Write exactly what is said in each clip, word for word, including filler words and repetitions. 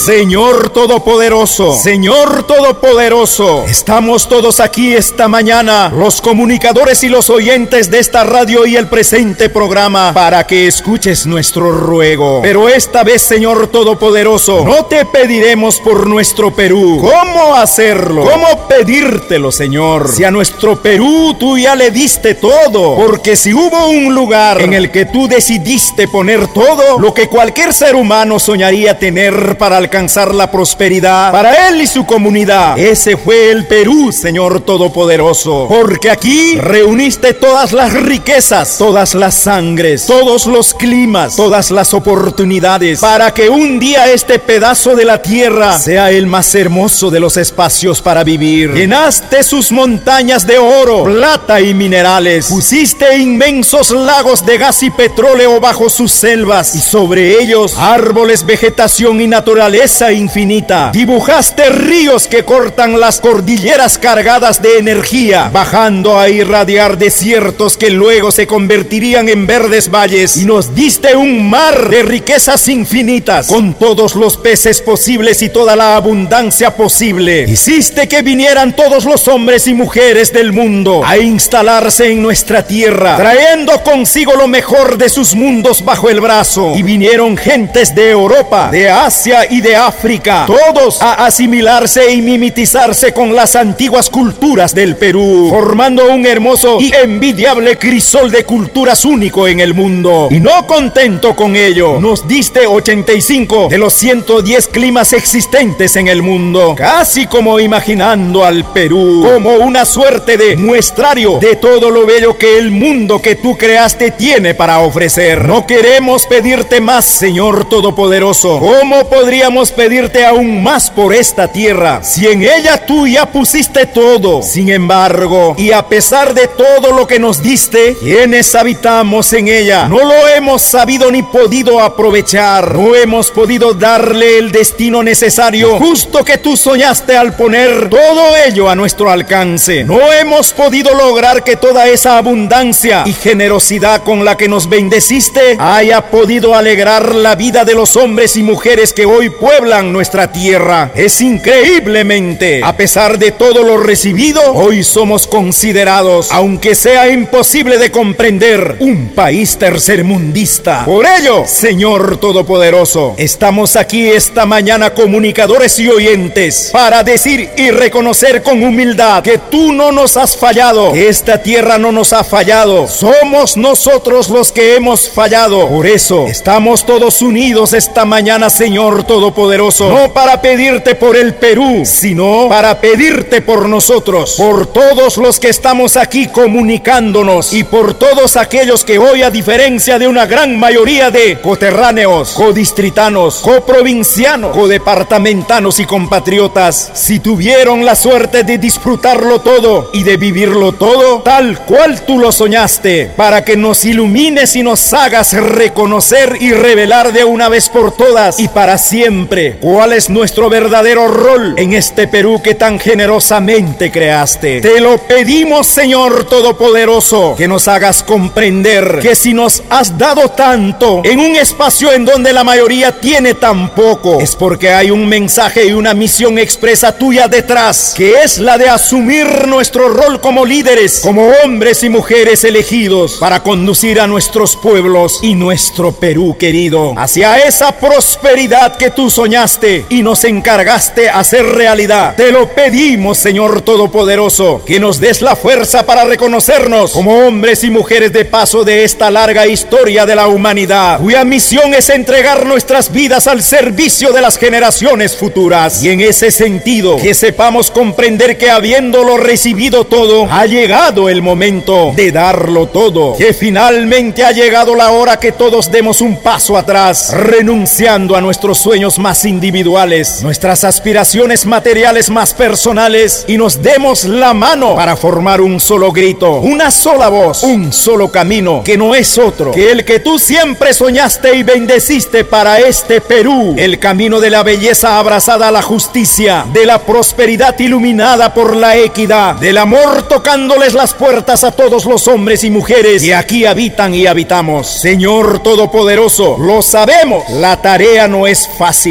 Señor Todopoderoso, Señor Todopoderoso, estamos todos aquí esta mañana, los comunicadores y los oyentes de esta radio y el presente programa, para que escuches nuestro ruego. Pero esta vez, Señor Todopoderoso, no te pediremos por nuestro Perú. ¿Cómo hacerlo? ¿Cómo pedírtelo, Señor? Si a nuestro Perú tú ya le diste todo, porque si hubo un lugar en el que tú decidiste poner todo lo que cualquier ser humano soñaría tener para alcanzar la prosperidad para él y su comunidad, ese fue el Perú, Señor Todopoderoso, porque aquí reuniste todas las riquezas, todas las sangres, todos los climas, todas las oportunidades, para que un día este pedazo de la tierra sea el más hermoso de los espacios para vivir. Llenaste sus montañas de oro, plata y minerales, pusiste inmensos lagos de gas y petróleo bajo sus selvas, y sobre ellos árboles, vegetación y naturaleza infinita. Dibujaste ríos que cortan las cordilleras cargadas de energía, bajando a irradiar desiertos que luego se convertirían en verdes valles, y nos diste un mar de riquezas infinitas, con todos los peces posibles y toda la abundancia posible. Hiciste que vinieran todos los hombres y mujeres del mundo a instalarse en nuestra tierra, trayendo consigo lo mejor de sus mundos bajo el brazo, y vinieron gentes de Europa, de Asia y de África, todos a asimilarse y mimetizarse con las antiguas culturas del Perú, formando un hermoso y envidiable crisol de culturas único en el mundo. Y no contento con ello, nos diste ochenta y cinco de los ciento diez climas existentes en el mundo, casi como imaginando al Perú como una suerte de muestrario de todo lo bello que el mundo que tú creaste tiene para ofrecer. No queremos pedirte más, Señor Todopoderoso. ¿Cómo podríamos pedirte aún más por esta tierra si en ella tú ya pusiste todo? Sin embargo, y a pesar de todo lo que nos diste, quienes habitamos en ella no lo hemos sabido ni podido aprovechar. No hemos podido darle el destino necesario justo que tú soñaste al poner todo ello a nuestro alcance. No hemos podido lograr que toda esa abundancia y generosidad con la que nos bendeciste haya podido alegrar la vida de los hombres y mujeres que hoy pueblan nuestra tierra. Es increíblemente, a pesar de todo lo recibido, hoy somos considerados, aunque sea imposible de comprender, un país tercermundista. Por ello, Señor Todopoderoso, estamos aquí esta mañana, comunicadores y oyentes, para decir y reconocer con humildad que tú no nos has fallado, que esta tierra no nos ha fallado. Somos nosotros los que hemos fallado. Por eso estamos todos unidos esta mañana, Señor Todopoderoso, no para pedirte por el Perú, sino para pedirte por nosotros, por todos los que estamos aquí comunicándonos, y por todos aquellos que hoy, a diferencia de una gran mayoría de coterráneos, codistritanos, coprovincianos, codepartamentanos y compatriotas, si tuvieron la suerte de disfrutarlo todo y de vivirlo todo tal cual tú lo soñaste, para que nos ilumines y nos hagas reconocer y revelar de una vez por todas y para siempre cuál es nuestro verdadero rol en este Perú que tan generosamente creaste. Te lo pedimos, Señor Todopoderoso, que nos hagas comprender que si nos has dado tanto en un espacio en donde la mayoría tiene tan poco, es porque hay un mensaje y una misión expresa tuya detrás, que es la de asumir nuestro rol como líderes, como hombres y mujeres elegidos para conducir a nuestros pueblos y nuestro Perú querido hacia esa prosperidad que tú soñaste y nos encargaste hacer realidad. Te lo pedimos, Señor Todopoderoso, que nos des la fuerza para reconocernos como hombres y mujeres de paso de esta larga historia de la humanidad, cuya misión es entregar nuestras vidas al servicio de las generaciones futuras. Y en ese sentido, que sepamos comprender que habiéndolo recibido todo, ha llegado el momento de darlo todo, que finalmente ha llegado la hora que todos demos un paso atrás, renunciando a nuestros sueños más individuales, nuestras aspiraciones materiales más personales, y nos demos la mano para formar un solo grito, una sola voz, un solo camino, que no es otro que el que tú siempre soñaste y bendeciste para este Perú, el camino de la belleza abrazada a la justicia, de la prosperidad iluminada por la equidad, del amor tocándoles las puertas a todos los hombres y mujeres que aquí habitan y habitamos. Señor Todopoderoso, lo sabemos, la tarea no es fácil.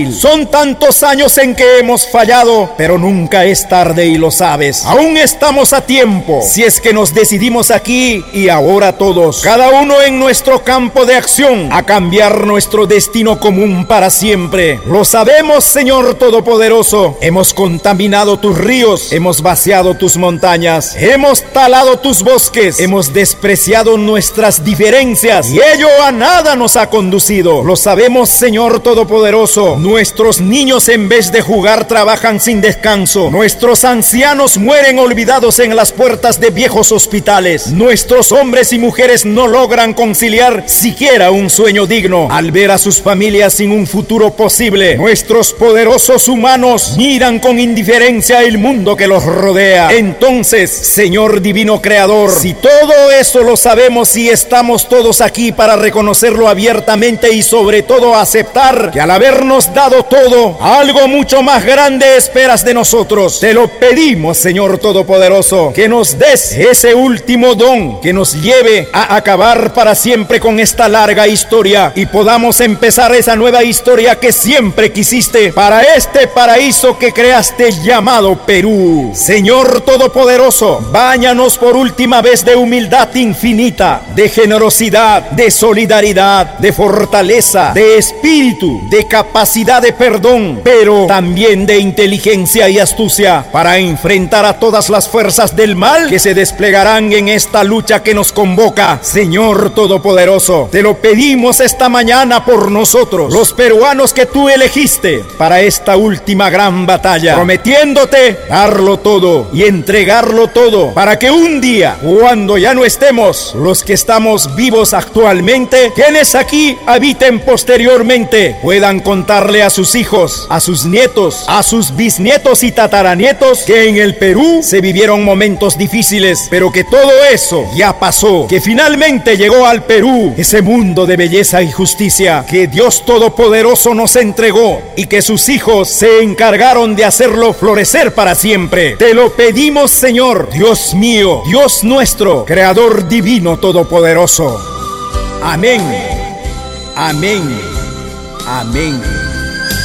fácil. Son tantos años en que hemos fallado, pero nunca es tarde y lo sabes. Aún estamos a tiempo, si es que nos decidimos aquí y ahora todos, cada uno en nuestro campo de acción, a cambiar nuestro destino común para siempre. Lo sabemos, Señor Todopoderoso. Hemos contaminado tus ríos, hemos vaciado tus montañas, hemos talado tus bosques, hemos despreciado nuestras diferencias y ello a nada nos ha conducido. Lo sabemos, Señor Todopoderoso. Nuestros niños en vez de jugar trabajan sin descanso. Nuestros ancianos mueren olvidados en las puertas de viejos hospitales. Nuestros hombres y mujeres no logran conciliar siquiera un sueño digno al ver a sus familias sin un futuro posible. Nuestros poderosos humanos miran con indiferencia el mundo que los rodea. Entonces, Señor Divino Creador, si todo eso lo sabemos y estamos todos aquí para reconocerlo abiertamente y sobre todo aceptar que al habernos dado todo, algo mucho más grande esperas de nosotros, te lo pedimos, Señor Todopoderoso, que nos des ese último don que nos lleve a acabar para siempre con esta larga historia y podamos empezar esa nueva historia que siempre quisiste para este paraíso que creaste llamado Perú. Señor Todopoderoso, báñanos por última vez de humildad infinita, de generosidad, de solidaridad, de fortaleza, de espíritu, de capacidad de perdón, pero también de inteligencia y astucia para enfrentar a todas las fuerzas del mal que se desplegarán en esta lucha que nos convoca. Señor Todopoderoso, te lo pedimos esta mañana por nosotros, los peruanos que tú elegiste para esta última gran batalla, prometiéndote darlo todo y entregarlo todo para que un día, cuando ya no estemos, los que estamos vivos actualmente, quienes aquí habiten posteriormente, puedan contarle a sus hijos, a sus nietos, a sus bisnietos y tataranietos que en el Perú se vivieron momentos difíciles, pero que todo eso ya pasó, que finalmente llegó al Perú ese mundo de belleza y justicia que Dios Todopoderoso nos entregó y que sus hijos se encargaron de hacerlo florecer para siempre. Te lo pedimos, Señor, Dios mío, Dios nuestro, Creador Divino Todopoderoso. Amén. Amén. Amén.